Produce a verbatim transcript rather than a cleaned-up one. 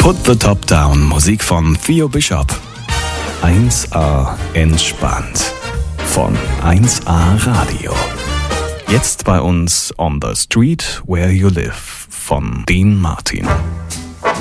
Put the Top Down, Musik von Theo Bishop. eins A entspannt von eins A Radio. Jetzt bei uns On the Street Where You Live von Dean Martin.